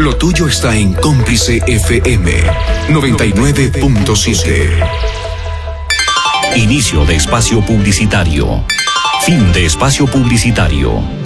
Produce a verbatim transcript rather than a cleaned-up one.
Lo tuyo está en Cómplice F M noventa y nueve punto siete. Inicio de espacio publicitario. Fin de espacio publicitario.